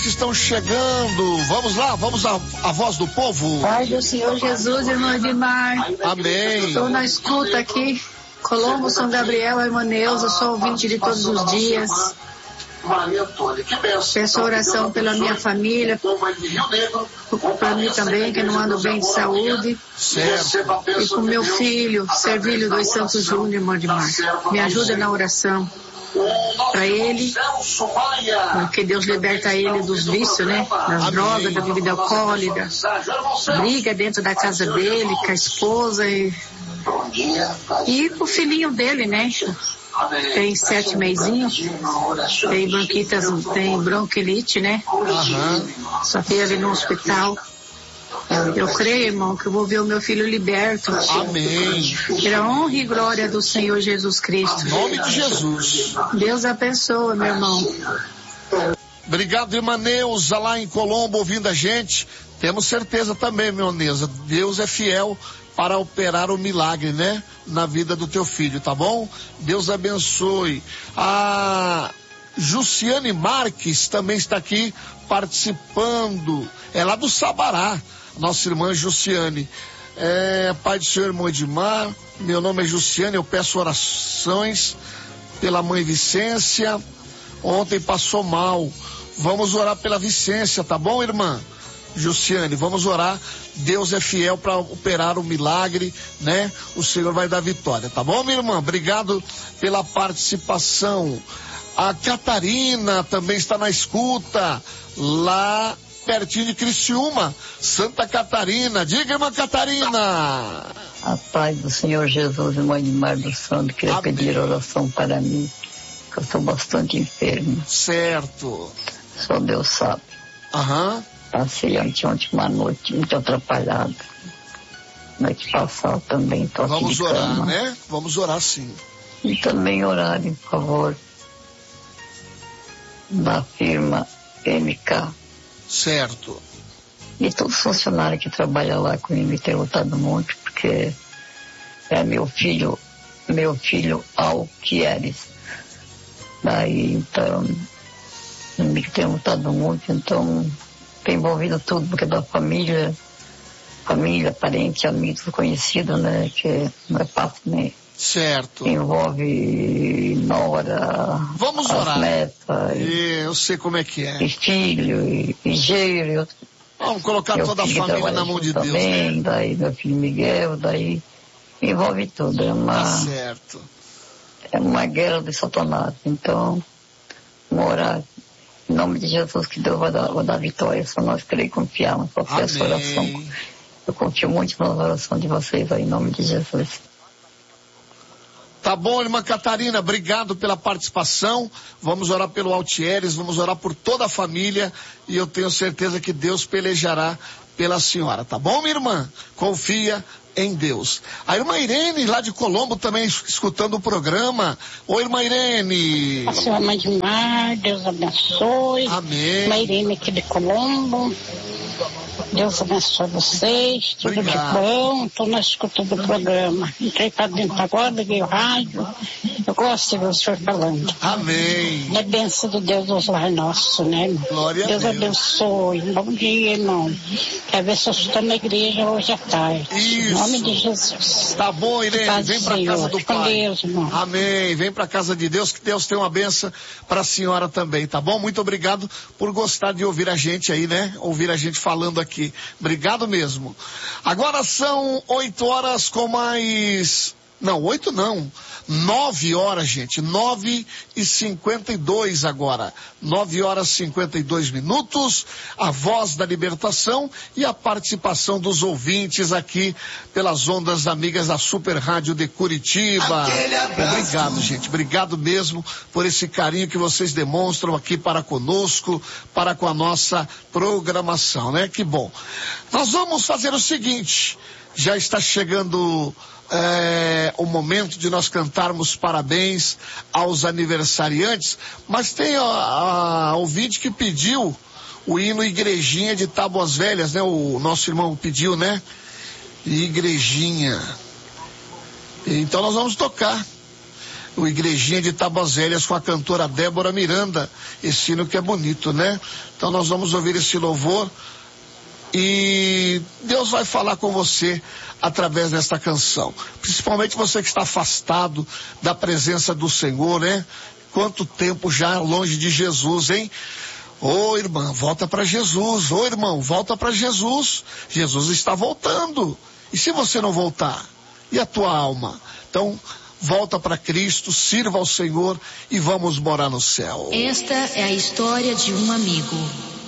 Estão chegando, vamos lá, vamos à voz do povo. Pai do Senhor Jesus, irmão Edmar. Amém. Estou na escuta aqui, Colombo, São Gabriel, irmã Neuza, sou ouvinte de todos os dias. Peço oração pela minha família, para mim também, que não ando bem de saúde. Certo. E com meu filho, Servílio dos Santos Júnior, irmão Edmar. Me ajuda na oração para ele, porque Deus liberta ele dos vícios, né? Das drogas, da bebida alcoólica, briga dentro da casa dele, com a esposa e com o filhinho dele, né? Tem 7 mesinhos, tem bronquilite, né? Só teve no hospital. Eu creio, irmão, que eu vou ver o meu filho liberto. Amém. Pela honra e glória do Senhor Jesus Cristo. Em nome de Jesus. Deus abençoe, meu irmão. Obrigado, irmã Neuza, lá em Colombo, ouvindo a gente. Temos certeza também, meu Neuza, Deus é fiel para operar o milagre, né? Na vida do teu filho, tá bom? Deus abençoe. A Jussiane Marques também está aqui participando. É lá do Sabará, nossa irmã Jussiane. Pai do Senhor, irmão Edmar, meu nome é Jussiane, eu peço orações pela mãe Vicência. Ontem passou mal. Vamos orar pela Vicência, tá bom, irmã? Jussiane, vamos orar. Deus é fiel para operar o milagre, né? O Senhor vai dar vitória, tá bom, minha irmã? Obrigado pela participação. A Catarina também está na escuta, lá pertinho de Criciúma, Santa Catarina. Diga, irmã Catarina. A paz do Senhor Jesus, irmã Edmar do Santo, queria Amém. pedir oração para mim, que eu estou bastante enfermo. Certo. Só Deus sabe. Passei ontem uma noite muito atrapalhada. Noite passada também, tô aqui Vamos de orar, cama. né? Vamos orar sim. E também orarem, por favor, da firma MK. Certo. E todos os funcionários que trabalham lá comigo têm lutado muito, porque é meu filho Alquieres. Daí, então, me tem lutado muito, então tem envolvido tudo, porque da família, parente, amigos, conhecidos, né, que não é fácil, né? Certo. Envolve nora, Vamos as orar. netas, Eu sei como é que é. e filho, e genro. Vamos colocar Meu toda a filho família na mão de Deus, também, né? daí meu filho Miguel, daí envolve tudo. Tá certo. É uma guerra de Satanás. Então, vamos orar. Em nome de Jesus, que Deus vai dar vitória. Só nós queremos confiar na sua oração. Eu confio muito na oração de vocês aí, em nome de Jesus. Tá bom, irmã Catarina, obrigado pela participação. Vamos orar pelo Altieres, vamos orar por toda a família e eu tenho certeza que Deus pelejará pela senhora, tá bom, minha irmã? Confia em Deus. A irmã Irene, lá de Colombo, também escutando o programa. Oi, irmã Irene. A senhora mãe de mar, Deus abençoe. Amém. Irmã Irene aqui de Colombo. Deus abençoe vocês, tudo Obrigado. de bom. Estou na escuta do programa. Entrei para dentro agora, liguei o rádio. Eu gosto de ver o senhor falando. Amém. É bênção do Deus dos lares nossos, né, irmão? Glória a Deus Deus. abençoe. Bom dia, irmão. Quer ver se eu estou na igreja hoje à tarde. Isso. Em nome de Jesus. Tá bom, Irene, Paz vem do pra casa Senhor. do Fica com Pai. Deus, irmão. Amém, vem pra casa de Deus, que Deus tem uma benção pra senhora também, tá bom? Muito obrigado por gostar de ouvir a gente aí, né? Ouvir a gente falando aqui. Obrigado mesmo. Agora são 8 horas com mais... Não, 8 não. 9 horas, gente. 9h52 agora. 9 horas e 52 minutos. A voz da libertação e a participação dos ouvintes aqui pelas ondas amigas da Super Rádio de Curitiba. Obrigado, gente. Obrigado mesmo por esse carinho que vocês demonstram aqui para conosco, para com a nossa programação, né? Que bom. Nós vamos fazer o seguinte. Já está chegando o momento de nós cantarmos parabéns aos aniversariantes, mas tem a ouvinte que pediu o hino Igrejinha de Tábuas Velhas, né? O nosso irmão pediu, né? Igrejinha. Então nós vamos tocar. o Igrejinha de Tabazélias com a cantora Débora Miranda. Esse hino que é bonito, né? Então nós vamos ouvir esse louvor e Deus vai falar com você através desta canção. Principalmente você que está afastado da presença do Senhor, né? Quanto tempo já longe de Jesus, hein? Ô irmã, volta para Jesus. Ô irmão, volta para Jesus. Jesus está voltando. E se você não voltar? E a tua alma? Então, volta para Cristo, sirva ao Senhor e vamos morar no céu. Esta é a história de um amigo.